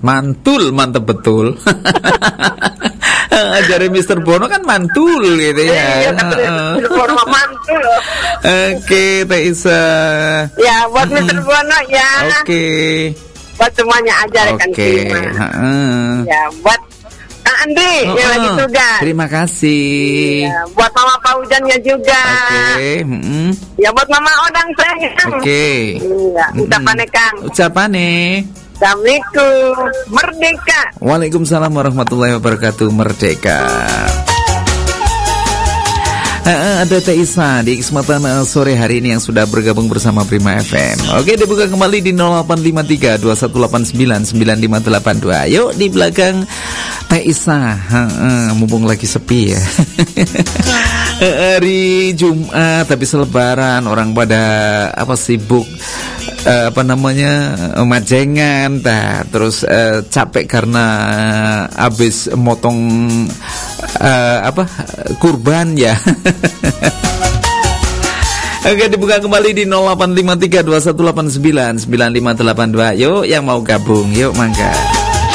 Mantul, mantep betul. Dari Mr. Bono kan mantul gitu ya. Iya, Mr. Bono mantul. Oke, Teh Isa. Ya, buat Mr. Bono ya. Oke. Buat semuanya aja rekan Prima. Ya, buat Kang Andri yang lagi juga. Terima kasih. Ya, buat Mama Paujannya juga. Oke. Ya, buat Mama Odang sayang. Oke. Iya, ucapannya Kang. Ucapannya. Assalamualaikum, merdeka. Waalaikumsalam warahmatullahi wabarakatuh, merdeka. Ada Teh Isa di kesempatan sore hari ini yang sudah bergabung bersama Prima FM. Oke, dibuka kembali di 0853 2189 9582. Yuk di belakang Teh Isa. Mumpung lagi sepi ya. Hari Jumat tapi selebaran, orang pada sibuk majengan terus capek karena habis motong kurban ya. Oke, dibuka kembali di 0853 2189 9582. Yuk yang mau gabung, yuk mangga.